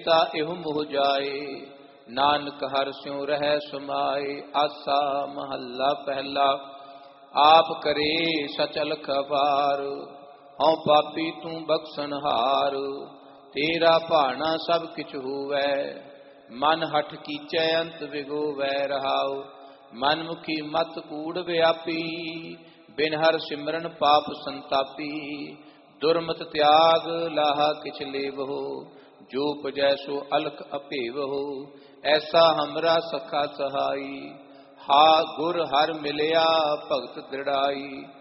ਤਾ ਇਹੋ ਮੋਹ ਜਾਏ, ਨਾਨਕ ਹਰਿ ਸਿਉ ਰਹਿ ਸਮਾਏ। ਆਸਾ ਮਹੱਲਾ ਪਹਿਲਾ। ਆਪ ਕਰੇ ਸਚ ਅਲਖ ਅਪਾਰ, ਹਉ ਪਾਪੀ ਤੂੰ ਬਖਸ਼ਨਹਾਰ। ਤੇਰਾ ਭਾਣਾ ਸਭ ਕਿਛ ਹੋਵੈ, ਮਨ ਹਠ ਕੀਚੈ ਅੰਤ ਵਿਗੋਵੈ। ਰਹਾਉ ਮਨ ਮੁਖੀ ਮਤ ਕੂੜ ਵਿਆਪੀ, ਬਿਨ ਹਰ ਸਿਮਰਨ ਪਾਪ ਸੰਤਾਪੀ। ਦੁਰਮਤ ਤਿਆਗ ਲਾਹਾ ਕਿਛ ਲੇਵਹੁ, ਜੋ ਪਜੈ ਸੋ ਅਲਖ ਅਭੇਵਹੁ। ਐਸਾ ਹਮਰਾ ਸਖਾ ਸਹਾਈ, ਹਾ ਗੁਰ ਹਰ ਮਿਲਿਆ ਭਗਤ ਦ੍ਰਿੜਾਈ।